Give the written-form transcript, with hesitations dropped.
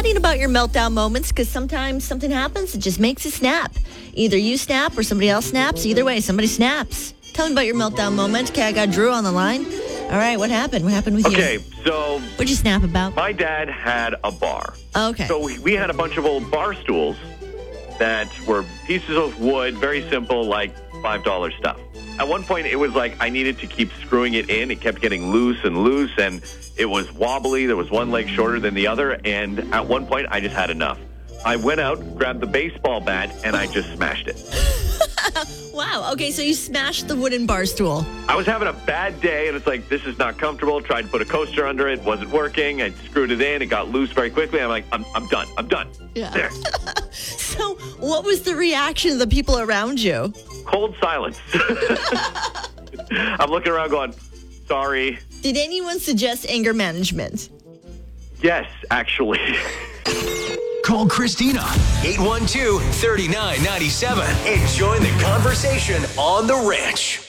chatting about your meltdown moments because sometimes something happens, it just makes you snap. Either you snap or somebody else snaps. Either way, somebody snaps. Tell me about your meltdown moment. Okay, I got Drew on the line. All right, what happened? What happened with you? Okay, so What'd you snap about? my dad had a bar. Okay. So we had a bunch of old bar stools that were pieces of wood, very simple, like $5 stuff. At one point, it was like I needed to keep screwing it in. It kept getting loose, and it was wobbly. There was one leg shorter than the other, and at one point, I just had enough. I went out, grabbed the baseball bat, and I just smashed it. Wow. Okay, so you smashed the wooden bar stool. I was having a bad day, and it's like, this is not comfortable. Tried to put a coaster under it. Wasn't working. I screwed it in. It got loose very quickly. I'm like, I'm done. I'm done. Yeah. There. So what was the reaction of the people around you? Cold silence. I'm looking around going, sorry. Did anyone suggest anger management? Yes, actually. Call Christina, 812-3997, and join the conversation on The Ranch.